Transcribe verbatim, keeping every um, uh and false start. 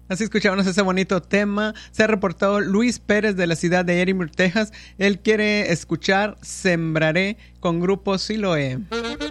Así escuchábamos ese bonito tema. Se ha reportado Luis Pérez de la ciudad de Edinburgh, Texas. Él quiere escuchar Sembraré con Grupo Siloé.